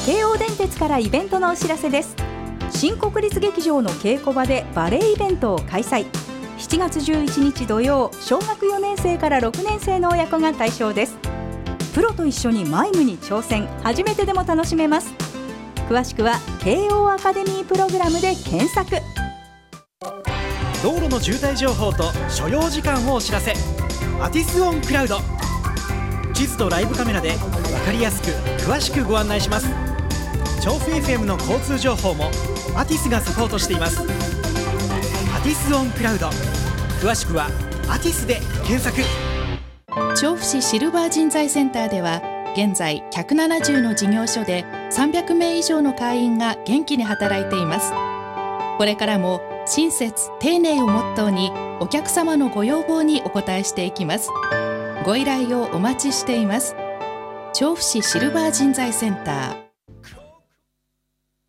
京王電鉄からイベントのお知らせです。新国立劇場の稽古場でバレエイベントを開催。7月11日土曜、小学4年生から6年生の親子が対象です。プロと一緒にマイムに挑戦、初めてでも楽しめます。詳しくは京王アカデミープログラムで検索。 道路の渋滞情報と所要時間をお知らせ。アティスオンクラウド。地図とライブカメラで分かりやすく詳しくご案内します。調布 FM の交通情報もアティスがサポートしています。アティスオンクラウド、詳しくはアティスで検索。 調布市シルバー人材センターでは現在170の事業所で300名以上の会員が元気に働いています。これからも親切丁寧をモットーにお客様のご要望にお応えしていきます。ご依頼をお待ちしています。調布市シルバー人材センター。